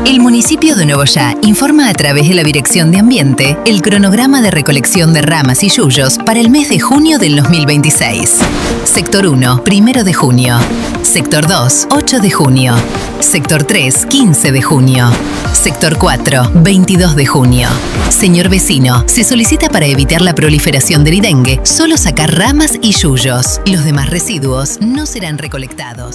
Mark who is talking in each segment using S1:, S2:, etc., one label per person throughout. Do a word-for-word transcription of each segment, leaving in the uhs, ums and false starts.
S1: El municipio de Nogoyá informa a través de la Dirección de Ambiente el cronograma de recolección de ramas y yuyos para el mes de junio del dos mil veintiséis. Sector uno, primero de junio. Sector dos, ocho de junio. Sector tres, quince de junio. Sector cuatro, veintidós de junio. Señor vecino, se solicita para evitar la proliferación del dengue solo sacar ramas y yuyos. Los demás residuos no serán recolectados.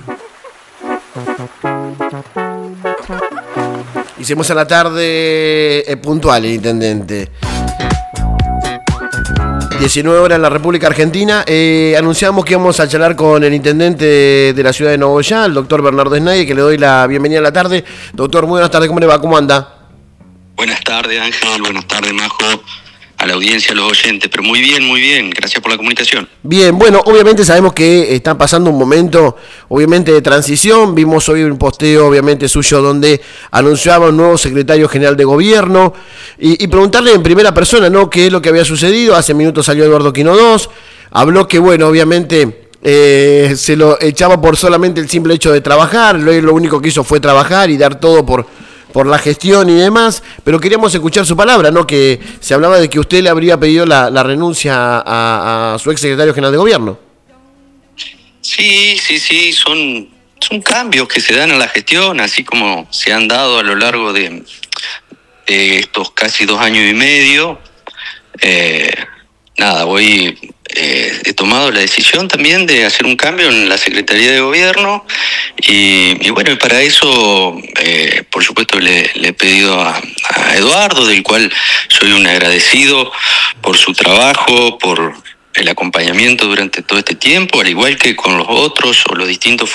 S2: Hicimos a la tarde eh, puntual el intendente. diecinueve horas en la República Argentina. Eh, anunciamos que íbamos a charlar con el intendente de la ciudad de Nogoyá, el doctor Bernardo Esnaye, que le doy la bienvenida a la tarde. Doctor, muy buenas tardes, ¿cómo le va? ¿Cómo anda?
S3: Buenas tardes, Ángel. Buenas tardes, Majo. A la audiencia, a los oyentes. Pero muy bien, muy bien. Gracias por la comunicación.
S2: Bien, bueno, obviamente sabemos que está pasando un momento, obviamente, de transición. Vimos hoy un posteo, obviamente, suyo, donde anunciaba un nuevo secretario general de gobierno. Y, y preguntarle en primera persona, ¿no?, qué es lo que había sucedido. Hace minutos salió Eduardo Quino dos. Habló que, bueno, obviamente, eh, se lo echaba por solamente el simple hecho de trabajar. Lo, lo único que hizo fue trabajar y dar todo por... por la gestión y demás, pero queríamos escuchar su palabra, ¿no? Que se hablaba de que usted le habría pedido la, la renuncia a, a su ex secretario general de gobierno.
S3: Sí, sí, sí, son, son cambios que se dan a la gestión, así como se han dado a lo largo de, de estos casi dos años y medio. Eh, nada, voy... Eh, he tomado la decisión también de hacer un cambio en la Secretaría de Gobierno y, y bueno, y para eso, eh, por supuesto, le, le he pedido a, a Eduardo, del cual soy un agradecido por su trabajo, por el acompañamiento durante todo este tiempo, al igual que con los otros o los distintos